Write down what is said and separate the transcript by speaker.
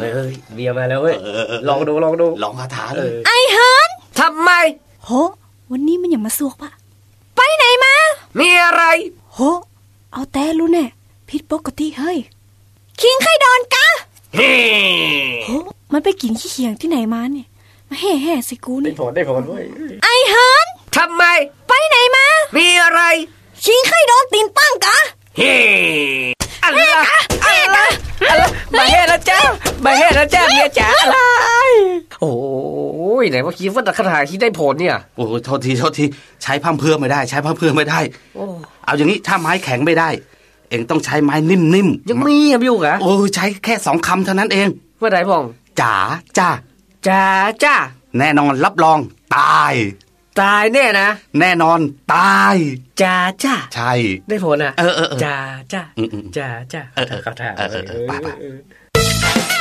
Speaker 1: เลยเฮ้ยเบียร์มาแล้วเว้ยลองดูลองคาถาเลย
Speaker 2: ไอเฮิร์น
Speaker 1: ทำไม
Speaker 2: โหวันนี้มันอย่ามาสวกปะไปไหนมา
Speaker 1: มีอะไร
Speaker 2: โหเอาแต่รู้แน่ผิดปกติเฮ้ยคิงไข่ดอนกะโหมันไปกินขี้เขียงที่ไหนมาเนี่ยมาแห่ใส่กูนี่
Speaker 1: ได้ผลเว้ย
Speaker 2: ไอเฮิร์น
Speaker 1: ทำไม
Speaker 2: ไปไหนมา
Speaker 1: มีอะไร
Speaker 2: คิงไข่ดอนตีนปั้งกะ
Speaker 1: อะไรมาแห่แล้วจ้าเมียจ๋าอะไรโอ้ยไหนว่าคิดว่าคาถาคิดได้ผลเนี่ย
Speaker 3: โอ้โทษทีใช้พั่มเพื่อไม่ได้เอาอย่างนี้ถ้าไม้แข็งไม่ได้เองต้องใช้ไม้นิ่ม
Speaker 1: ยังมีอ่ะพี่อุ๊กอ่ะ
Speaker 3: โอ้ใช้แค่2คำเท่านั้นเอง
Speaker 1: ว่าไหนพ่อง
Speaker 3: จ๋าจ้าแน่นอนรับรองตาย
Speaker 1: แน่นะ
Speaker 3: แน่นอนตาย
Speaker 1: จ้า
Speaker 3: ใช่
Speaker 1: ได้ผลอ่ะ
Speaker 3: จ้า
Speaker 1: คาถา
Speaker 3: ไป